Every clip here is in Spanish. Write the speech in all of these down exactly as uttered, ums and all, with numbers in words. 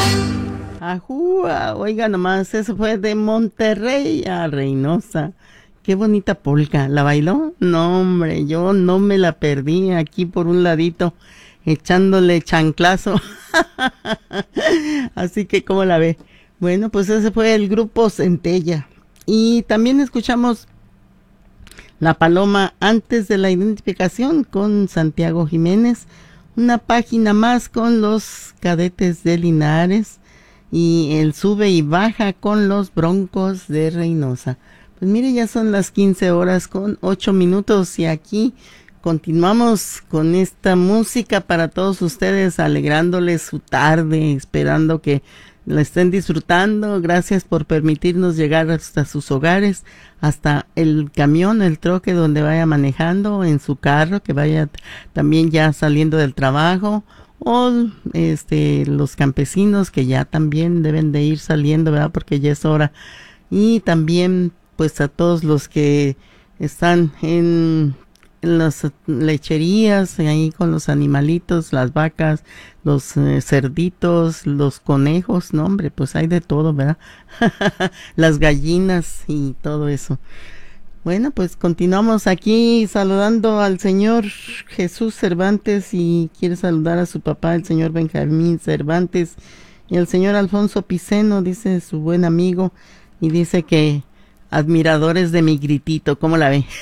Ajúa, oiga nomás, eso fue de Monterrey a Reynosa. Qué bonita polka. ¿La bailó? No, hombre, yo no me la perdí aquí por un ladito, echándole chanclazo. Así que, ¿cómo la ve? Bueno, pues ese fue el grupo Centella. Y también escuchamos La Paloma antes de la identificación con Santiago Jiménez. Una página más con los Cadetes de Linares. Y el sube y baja con los Broncos de Reynosa. Pues mire, ya son las quince horas con ocho minutos y aquí continuamos con esta música para todos ustedes, alegrándoles su tarde, esperando que la estén disfrutando. Gracias por permitirnos llegar hasta sus hogares, hasta el camión, el troque donde vaya manejando, en su carro, que vaya también ya saliendo del trabajo, o este los campesinos que ya también deben de ir saliendo, ¿verdad? Porque ya es hora. Y también pues a todos los que están en, en las lecherías, ahí con los animalitos, las vacas, los eh, cerditos, los conejos, no hombre, pues hay de todo, ¿verdad? Las gallinas y todo eso. Bueno, pues continuamos aquí saludando al señor Jesús Cervantes y quiere saludar a su papá, el señor Benjamín Cervantes, y el señor Alfonso Piceno, dice su buen amigo, y dice que admiradores de mi gritito, ¿cómo la ve?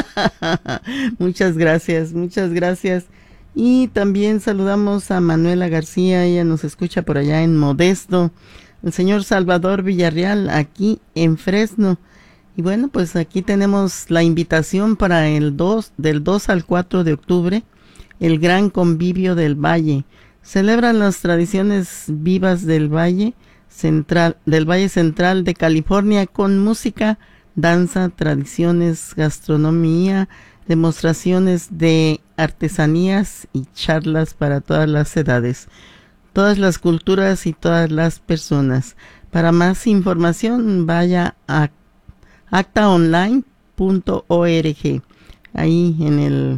Muchas gracias, muchas gracias. Y también saludamos a Manuela García, ella nos escucha por allá en Modesto, el señor Salvador Villarreal aquí en Fresno. Y bueno, pues aquí tenemos la invitación para el dos, del dos al cuatro de octubre, el Gran Convivio del Valle. Celebran las tradiciones vivas del Valle Central, del Valle Central de California con música, danza, tradiciones, gastronomía, demostraciones de artesanías y charlas para todas las edades, todas las culturas y todas las personas. Para más información vaya a acta online punto org. Ahí en el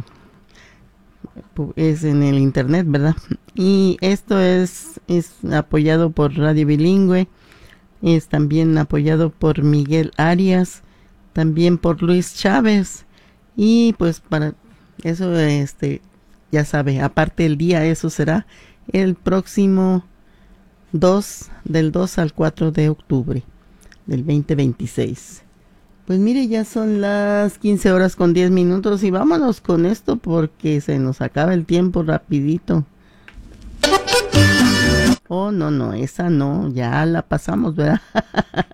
es en el internet, ¿verdad? Y esto es es apoyado por Radio Bilingüe, es también apoyado por Miguel Arias, también por Luis Chávez, y pues para eso este ya sabe, aparte el día, eso será el próximo dos, del dos al cuatro de octubre del veinte veintiséis. Pues mire, ya son las quince horas con diez minutos y vámonos con esto porque se nos acaba el tiempo rapidito. Oh, no, no, esa no, ya la pasamos, ¿verdad?